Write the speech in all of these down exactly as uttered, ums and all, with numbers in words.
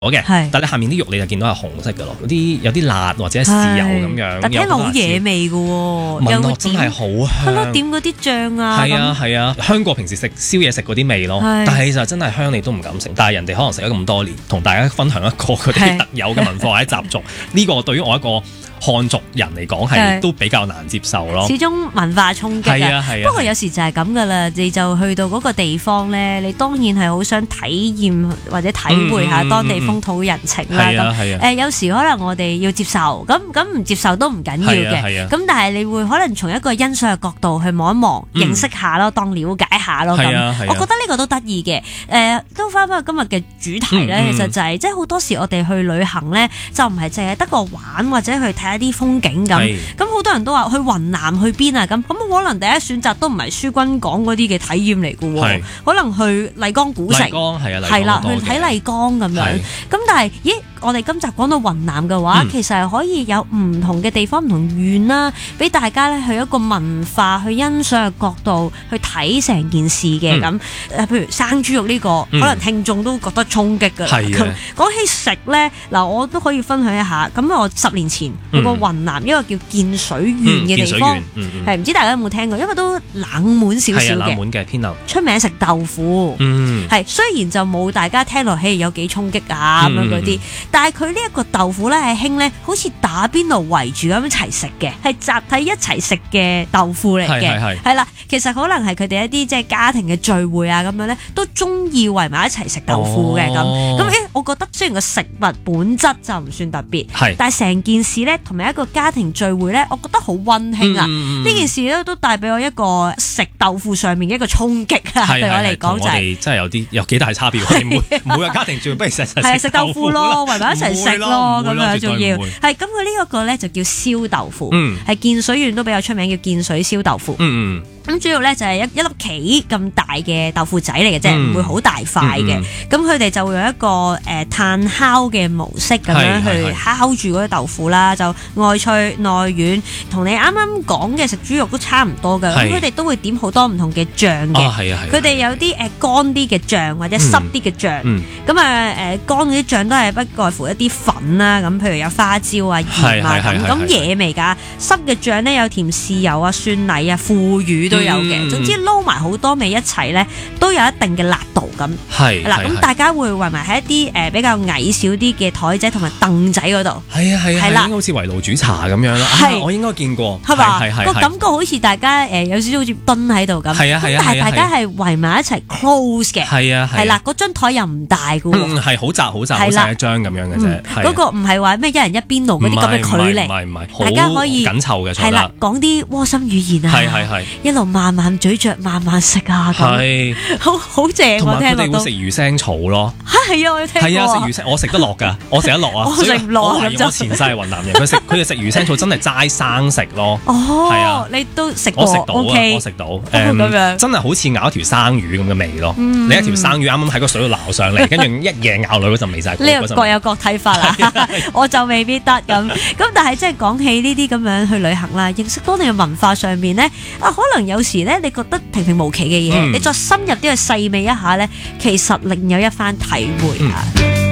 嘅，但係你下面啲肉你就見到係紅色嘅咯，有啲有啲辣或者豉油咁樣。 但聽落好野味嘅喎， 聞落真係好香。 係咯，點嗰啲醬啊？ 係啊係啊，香過平時食燒嘢食嗰啲味咯。但係就真係香你都唔敢食。但係人哋可能食咗咁多年，同大家分享一個佢哋特有嘅文化或者習俗。呢個對於我一個漢族人嚟講係都比較難接受咯。 始終文化衝擊啊。 係啊。 不過有時就係咁噶啦，你就去到嗰個地方咧，你當然係好想體驗或者體會下當地風土人情啦。咁誒有時可能我哋要接受，咁咁唔接受都唔緊要嘅。咁但係你會可能從一個欣賞嘅角度去望一望，認識下咯，當了解下咯。咁我覺得呢個都得意嘅。誒都翻返去今日嘅主題咧，其實就係即係好多時我哋去旅行咧，就唔係淨係得個玩或者去睇一啲風景咁。咁好多人都話去雲南去邊啊咁，咁可能第一選擇都唔係書君講嗰啲嘅體驗嚟嘅喎，可能去麗江古城，係啦，去睇麗江咁樣。咁但係，咦？我哋今集講到雲南嘅話，其實係可以有唔同嘅地方、唔同縣啦，俾大家咧去一個文化、去欣賞嘅角度去睇成件事嘅咁。誒，譬如生豬肉呢個，可能聽眾都覺得衝擊㗎啦。咁講起食咧，嗱，我都可以分享一下。咁我十年前去過雲南一個叫建水縣嘅地方，係唔知大家有冇聽過？因為都冷門少少嘅， 冷門嘅偏冷。出名食豆腐，係雖然就冇大家聽落去有幾衝擊啊咁樣嗰啲。但係佢呢一個豆腐咧係興咧，好似打邊爐圍住咁一齊食嘅，係集體一齊食嘅豆腐嚟嘅，係啦。其實可能係佢哋一啲即係家庭嘅聚會啊咁樣咧，都中意圍埋一齊食豆腐嘅咁。咁誒，我覺得雖然個食物本質就唔算特別，但係成件事咧同埋一個家庭聚會咧，我覺得好溫馨啊！呢、嗯、件事咧都帶俾我一個食豆腐上面嘅一個衝擊啊！對我嚟講就係真係有啲有幾大差別。每每個家庭聚會不如食食食豆腐咯，圍埋一齊食咯，咁樣仲要係咁。佢呢一個咧就叫燒豆腐，係、嗯、建水縣都比較出名，叫建水燒豆腐。嗯嗯咁主要咧就係一一粒棋咁大嘅豆腐仔嚟嘅啫，唔、嗯、會好大塊嘅。咁佢哋就會有一個誒、呃、炭烤嘅模式咁樣去烤住嗰啲豆腐啦，就外脆內軟，同你啱啱講嘅食豬肉都差唔多㗎。咁佢哋都會點好多唔同嘅醬嘅。佢哋、哦、有啲誒乾啲嘅醬或者濕啲嘅醬。咁啊誒乾嗰啲醬都係不外乎一啲粉啦，咁譬如有花椒啊、鹽啊咁，咁野味㗎。濕嘅醬咧有甜豉油啊、蒜泥啊、腐乳。都有嘅，嗯、總之撈埋好多味一齊咧，都有一定嘅辣度咁。係啦，咁大家會圍埋喺一啲誒、呃、比較矮小啲嘅台仔同埋凳仔嗰度。係啊係啊，係啦，好似圍爐煮茶咁樣啦。係、啊，我應該見過。係嘛？係係個感覺好似大家誒、呃、有少少好似蹲喺度咁。係啊係啊，但係大家係圍埋一齊 close 嘅。係啊係啦，嗰張台又唔大嘅喎。嗯，係好窄好窄，好細一張咁樣嘅啫。嗰個唔係話咩一人一邊爐嗰啲咁嘅距離。唔係唔係，大家可以緊湊嘅。係啦，講啲窩心語言啊。係係係，一路慢慢咀嚼，慢慢食啊，咁好好正。同埋佢哋會食魚腥草咯。嚇係啊，我有聽過。係啊，食魚腥，我食得落㗎，我食得落啊。我食唔落咁就。我前世係雲南人，佢食佢哋食魚腥草真係齋生食咯。哦，係啊，你都食過？我食到啊，我食到。誒咁樣，真係好似咬一條生魚咁嘅味咯。你一條生魚啱啱喺個水度撈上嚟，跟住一嘢咬落嗰陣味就係。呢個各有各睇法啦，我就未必得咁。咁但係即係講起呢啲咁樣去旅行啦，認識當地嘅文化上面咧，啊可能有時咧你覺得平平無奇嘅嘢，嗯、你再深入啲去細味一下咧，其實另有一番體會啊！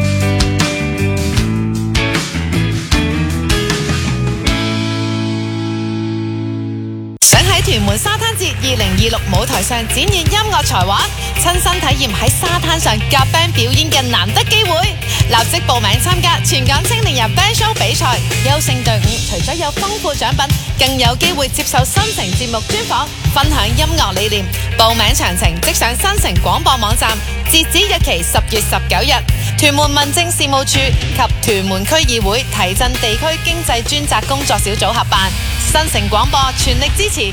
想喺屯門沙灘節二零二六舞台上展現音樂才華，親身體驗喺沙灘上夾 band 表演嘅難得機會，立即報名參加全港青年人 band show 比賽。優勝隊伍除咗有豐富獎品，更有機會接受新城節目專訪，分享音樂理念。報名詳情即上新城廣播網站，截止日期十月十九日。屯門民政事務處及屯門區議會提振地區經濟專責工作小組合辦，新城廣播全力支持。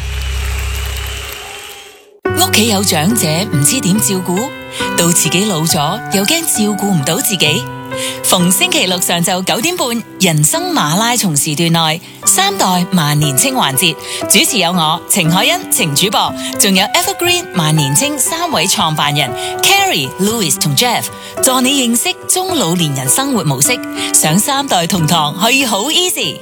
屋企有長者唔知點照顧，到自己老咗又驚照顧唔到自己。逢星期六上晝九點半，人生馬拉松時段內，三代萬年青環節，主持有我程海欣、程主播，仲有 Evergreen 萬年青三位創辦人 Carrie、Louis 同 Jeff， 助你認識中老年人生活模式。上三代同堂可以好 easy。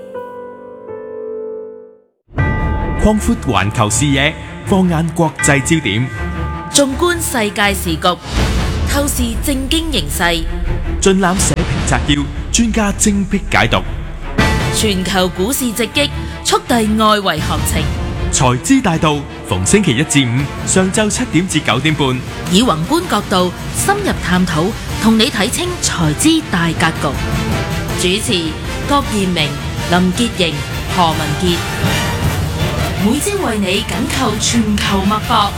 擴闊環球視野，放眼國際焦點， 縱觀世界時局，透視政經形勢， 盡覽社評摘要，專家精闢解讀。 全球股市直擊，速遞外圍行情。 財資大道逢星期一至五上晝七點至九點半， 以宏觀角度深入探討，同你睇清財資大格局。主持郭彥明、林潔瑩、何文傑，每朝為你緊扣全球脈搏。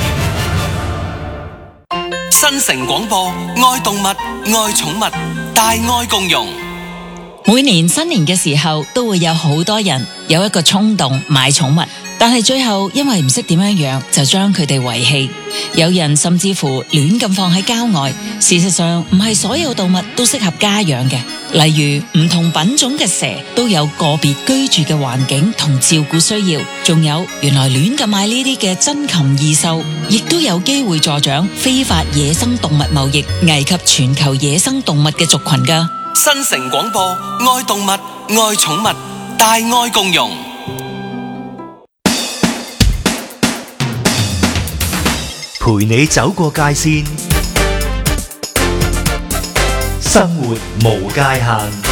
新城廣播，愛動物，愛寵物，大愛共融。 每年新年嘅時候，都會有好多人有一個衝動買寵物，但係最後因為唔識點樣養，就將佢哋遺棄。有人甚至乎亂咁放喺郊外。事實上，唔係所有動物都適合家養嘅。例如唔同品種嘅蛇都有個別居住嘅環境同照顧需要。仲有，原來亂咁買呢啲嘅珍禽異獸，亦都有機會助長非法野生動物貿易，危及全球野生動物嘅族群㗎。 新城廣播，愛動物，愛寵物，大愛共融。 陪你走過界線，生活無界限。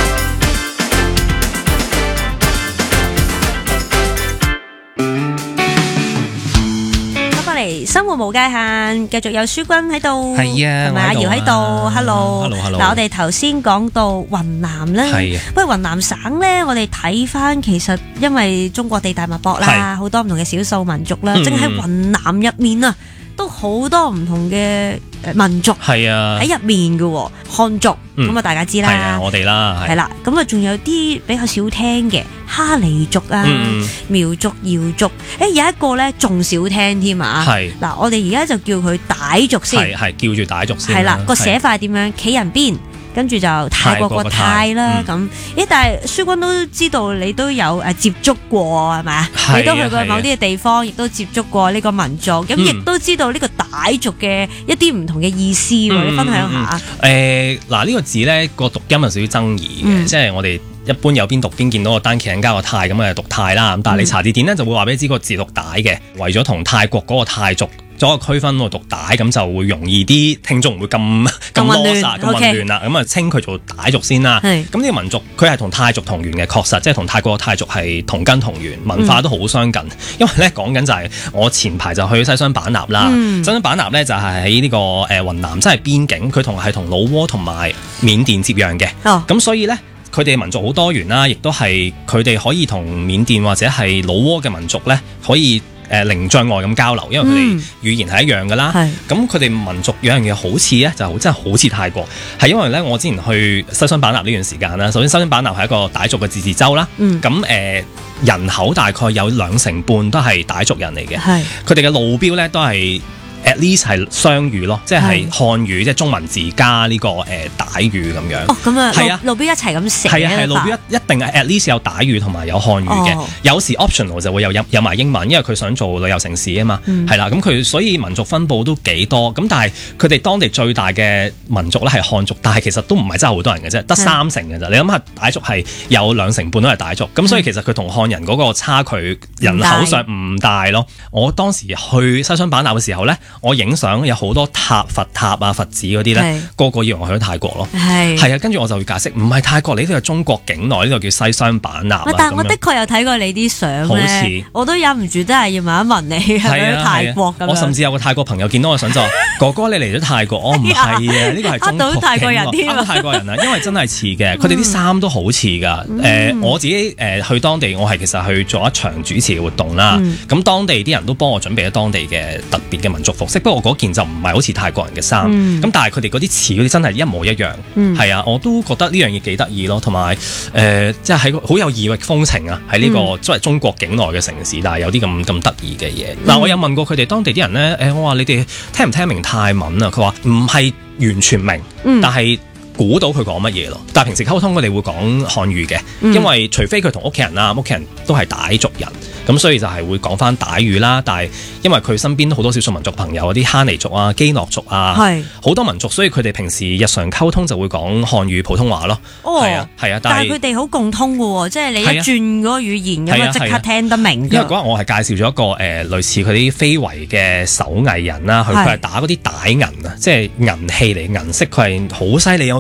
生活無界限，繼續有書君喺度， 係啊， 同埋阿瑤喺度 ，hello， 嗱，我哋頭先講到雲南啦， 係啊， 不過雲南省咧，我哋睇翻其實因為中國地大物博啦，好多唔同嘅少數民族啦，淨喺雲南入面啊，都好多唔同嘅民族係啊喺入面嘅，漢族咁啊，大家知啦，係啊， 我哋啦， 係啦，咁啊，仲有啲比較少聽嘅哈尼族啊、嗯、苗族、瑤族，誒有一個咧仲少聽添啊，係嗱，我哋而家就叫佢傣族先， 係係叫住傣族先， 係啦，個寫法點樣？企人邊，跟住就泰國個泰啦，咁誒、嗯，但係書君都知道你都有誒接觸過係咪啊？你都去過某啲嘅地方，亦都接觸過呢個民族，咁亦、嗯、都知道呢個傣族嘅一啲唔同嘅意思，嗯、你分享下。 誒嗱呢個字咧個讀音有少少爭議嘅，嗯、即係我哋一般有邊讀邊見到個單企人加個泰咁啊讀泰啦，咁但係你查字典咧就會話俾你知個字讀傣嘅，為咗同泰國嗰個泰族做一個區分，我讀傣咁就會容易啲，聽眾唔會咁咁囉嗦咁混亂啦，咁啊稱佢做傣族先啦。咁呢個民族佢係同泰族同源嘅，確實即係同泰國嘅泰族係同根同源，文化都好相近。嗯、因為咧講緊就係我前排就去西雙版納啦，嗯、西雙版納咧就係喺呢個誒雲南，即係邊境，佢同係同老撾同埋緬甸接壤嘅。咁、哦、所以咧。佢哋民族好多元啦，亦都係佢哋可以同緬甸或者係老撾嘅民族咧，可以誒零障礙咁交流，因為佢哋語言係一樣噶啦。咁佢哋民族有樣嘢好似咧，就真係好似泰國，係因為咧我之前去西雙版納呢段時間啦。首先，西雙版納係一個傣族嘅自治州啦。咁誒、嗯呃、人口大概有兩成半都係傣族人嚟嘅。佢哋嘅路標咧都係。at least 係雙語咯，即係漢語，即係中文字加呢個誒傣語咁樣。哦，咁啊，係啊， 路標一齊咁寫。 係啊，係路標一一定係 at least 有傣語同埋有漢語嘅。有時 optional 就會有有埋英文，因為佢想做旅遊城市啊嘛。係啦，咁佢所以民族分佈都幾多。咁但係佢哋當地最大嘅民族咧係漢族，但係其實都唔係真係好多人嘅啫，得三成嘅咋。你諗下，傣族係有兩成半都係傣族，咁所以其實佢同漢人嗰個差距人口上唔大咯。我當時去西雙版納嘅時候咧。我影相有好多塔佛塔啊佛寺嗰啲咧，個個以為我去咗泰國咯。係係啊，跟住我就會解釋，唔係泰國，你呢度係中國境內，呢度叫西雙版納。 但係我的確有睇過你啲相咧，我都忍唔住真係要問一問你係咪去泰國咁樣。我甚至有個泰國朋友見到我相就話：哥哥你嚟咗泰國？我唔係啊，呢個係中國境內。呃到泰國人添，呃到泰國人啊，因為真係似嘅，佢哋啲衫都好似㗎。誒，我自己誒去當地，我係其實去做一場主持嘅活動啦。咁當地啲人都幫我準備咗當地嘅特別嘅民族服。不過嗰件就唔係好似泰國人嘅衫，咁、嗯、但係佢哋嗰啲詞嗰啲真係一模一樣，係、嗯、啊，我都覺得呢樣嘢幾得意咯，同埋誒，即係喺好有異域風情啊，喺呢、這個作為、嗯、中國境內嘅城市，但係有啲咁咁得意嘅嘢。嗱、嗯，我有問過佢哋當地啲人咧，誒，我話你哋聽唔聽明泰文啊？佢話唔係完全明，嗯、但係估到佢講乜嘢咯。但係平時溝通佢哋會講漢語嘅，嗯、因為除非佢同屋企人啦，屋企人都係傣族人。咁所以就係會講翻傣語啦，但係因為佢身邊都好多少數民族朋友，啲哈尼族啊、基諾族啊，係好多民族，所以佢哋平時日常溝通就會講漢語普通話咯。哦，係啊，係啊，但係佢哋好共通嘅喎，即係你一轉嗰個語言咁啊，即刻聽得明。因為嗰日我係介紹咗一個誒、呃、類似佢啲非遺嘅手藝人啦，佢佢係打嗰啲傣銀啊，即係銀器嚟銀色，佢係好犀利。我見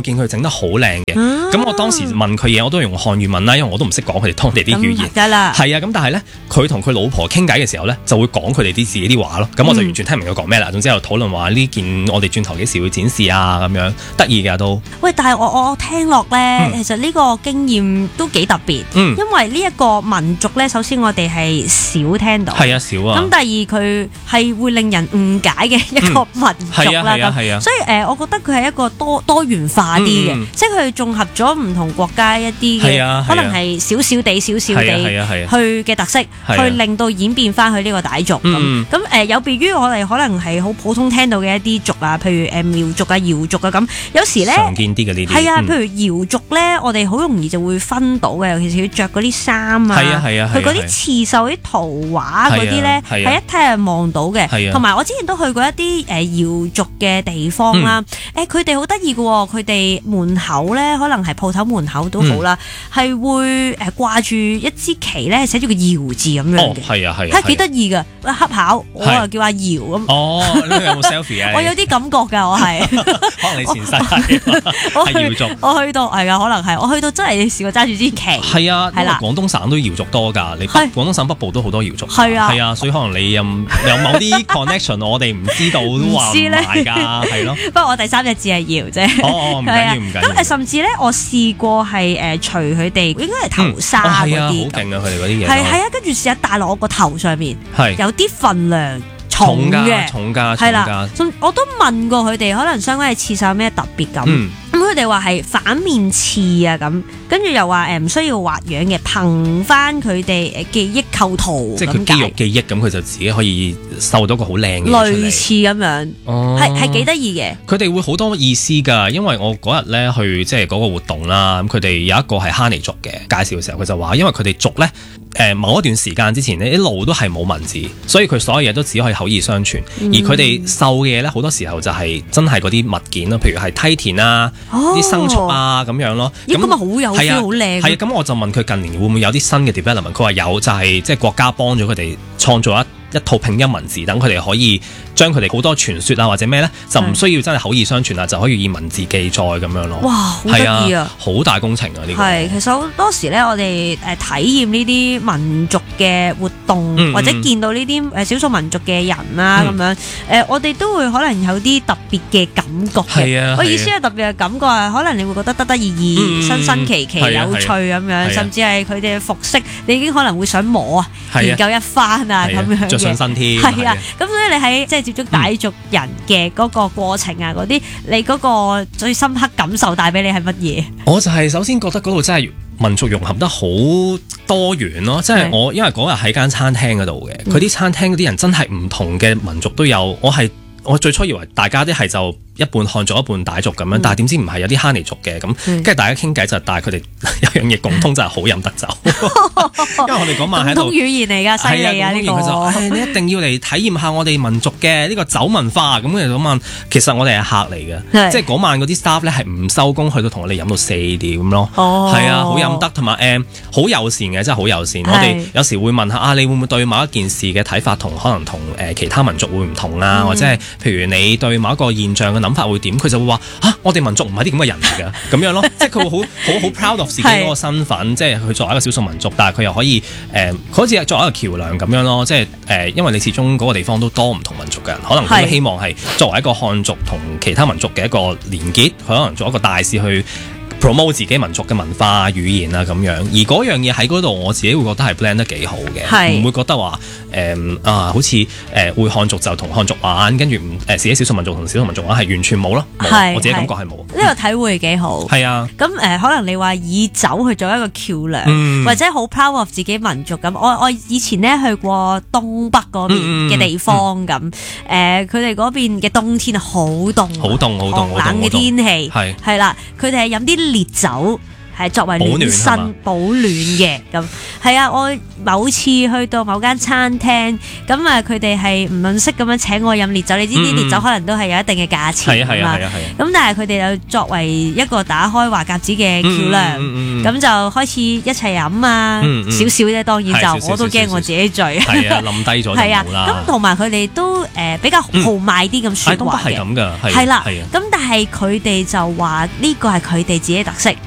見佢整得好靚嘅。咁、 啊、 我當時問佢嘢，我都用漢語問啦，因為我都唔識講佢哋當地啲語言。 係啦， 係啊，咁但係咧，佢同佢老婆傾偈嘅時候咧，就會講佢哋啲自己啲話咯。咁我就完全聽唔明佢講咩啦。總之又討論話呢件我哋轉頭幾時會展示啊，咁樣得意㗎都。 喂，但係我我聽落咧，嗯、其實呢個經驗都幾特別，嗯、因為呢一個民族咧，首先我哋係少聽到， 係啊少啊。 咁第二佢係會令人誤解嘅一個民族啦，咁、嗯啊啊、所以誒、呃，我覺得佢係一個多多元化啲嘅，嗯、即係佢綜合咗唔同國家一啲嘅，啊啊、可能係少少地、少少地去嘅特色，啊、去令到演變翻去呢個傣族咁。咁誒、嗯呃、有別於我哋可能係好普通聽到嘅一啲族啊，譬如誒苗族啊、瑤族啊咁，有時咧常見啲嘅呢啲係啊，譬如瑤族咧，我哋好容易就會分到嘅，尤其是佢着嗰啲衫啊，佢嗰啲刺繡啲圖畫嗰啲咧，係一睇就望到嘅。同埋我之前都去過一啲誒瑤族嘅地方啦，誒佢哋好得意嘅喎，佢哋門口咧可能係鋪頭門口都好啦，係、嗯、會誒掛住一支旗咧，寫住個瑤字咁樣嘅， 係啊係， 係幾得意嘅，恰巧我又叫阿瑤咁。 哦，你有冇 selfie 啊？ 我有啲感覺㗎，我係可能你前世係瑤族， 我去到係啊，可能係我去到真係試過揸住支旗。係啊，因為廣東省都瑤族多㗎，你廣東省北部都好多瑤族。 係啊， 係啊，所以可能你有有某啲 connection， 我哋唔知道都話唔埋㗎，係咯。不過我第三隻字係瑤啫。 哦，唔緊要唔緊要。 咁誒，甚至咧，我試過係誒除佢哋應該係頭紗嗰啲， 好勁啊！佢哋嗰啲嘢係係啊，跟住試下戴落我個頭上面，係有啲份量。 重嘅，重價，係啦。 我都問過佢哋，可能相關嘅刺繡有咩特別咁？咁佢哋話係反面刺啊，咁跟住又話誒唔需要畫樣嘅，憑翻佢哋誒記憶構圖， 即係佢肌肉記憶咁，佢就自己可以繡到個好靚嘅出嚟。 類似咁樣，係係幾得意嘅。 佢哋會好多意思㗎，因為我嗰日咧去即係嗰個活動啦，咁佢哋有一個係哈尼族嘅介紹嘅時候，佢就話因為佢哋族咧。誒某一段時間之前呢，一路都係冇文字，所以佢所有嘢都只可以口耳相傳。嗯、而佢哋繡嘅嘢咧，好多時候就係真係嗰啲物件咯，譬如係梯田啊、啲牲畜啊咁樣咯。 咁咪好有 feel，好靚。 係啊，咁我就問佢近年會唔會有啲新嘅 development？佢話有，就係即係國家幫咗佢哋創造一一套拼音文字，等佢哋可以將佢哋好多傳說啊或者咩咧，就唔需要真係口耳相傳啦，就可以以文字記載咁樣咯。 哇，好得意啊！ 好大工程啊！呢個係其實好多時咧，我哋誒體驗呢啲民族嘅活動，嗯、或者見到呢啲誒少數民族嘅人啦咁、嗯、樣，誒、呃、我哋都會可能有啲特別嘅感覺嘅。啊、我意思係特別嘅感覺係，可能你會覺得得得意意、嗯、新新奇奇、啊、有趣咁樣，啊、甚至係佢哋嘅服飾，你已經可能會想摸啊，研究一番啊咁樣。 着上身添， 係啊，咁所以你喺即係接觸傣族人嘅嗰個過程啊，嗰啲、嗯、你嗰個最深刻感受帶俾你係乜嘢？ 我就係首先覺得嗰度真係民族融合得好多元咯，即係我因為嗰日喺間餐廳嗰度嘅，佢啲、嗯、餐廳嗰啲人真係唔同嘅民族都有，我係我最初以為大家啲係就。一半漢族一半傣族咁樣，但係點知唔係，有啲哈尼族嘅咁，跟住大家傾偈就，但係佢哋有樣嘢共通就係好飲得酒，因為我哋嗰晚喺度， 共通語言嚟㗎，犀利啊呢個！ 佢就誒你一定要嚟體驗下我哋民族嘅呢個酒文化咁。跟住嗰晚其實我哋係客嚟嘅，即係嗰晚嗰啲 staff 咧係唔收工去到同我哋飲到四點咯，係啊，好飲得同埋誒好友善嘅，真係好友善。我哋有時會問下啊，你會唔會對某一件事嘅睇法同可能同誒其他民族會唔同啊？或者係譬如你對某一個現象嘅諗法會點？佢就會話啊，我哋民族唔係啲咁嘅人嚟㗎，咁樣咯，即係佢會好好好 proud of 自己嗰個身份，即係佢作為一個少數民族，但係佢又可以誒，佢、呃、好似係作為一個橋梁咁樣咯，即係誒、呃，因為你始終嗰個地方都多唔同民族嘅人，可能佢都希望係作為一個漢族同其他民族嘅一個連結，佢可能做一個大使去 promote 自己民族嘅文化語言啊咁樣，而嗰樣嘢喺嗰度，我自己會覺得係 blend 得幾好嘅，唔會覺得話誒、呃、啊，好似誒、呃、會漢族就同漢族玩，跟住唔誒自己少數民族同少數民族玩係完全冇咯，我自己感覺係冇。呢、 呢個體會幾好。係啊，咁誒、呃、可能你話以酒去做一個橋梁，嗯、或者好 proud of 自己民族咁。我我以前咧去過東北嗰邊嘅地方咁，誒佢哋嗰邊嘅冬天好凍， 好凍好凍好冷嘅天氣， 係係啦，佢哋係飲啲烈酒係作為暖身保暖嘅咁。係啊，我某次去到某間餐廳，咁啊佢哋係唔吝嗇咁樣請我飲烈酒，你知啲烈酒可能都係有一定嘅價錢㗎嘛。咁但係佢哋又作為一個打開話匣子嘅橋梁，咁就開始一齊飲啊，少少啫，當然就我都驚我自己醉。係啊， 冧低咗就係啊， 冇啦。 咁同埋佢哋都誒比較豪邁啲咁説話嘅。 係咁㗎， 係啦。咁但係佢哋就話呢個係佢哋自己特色。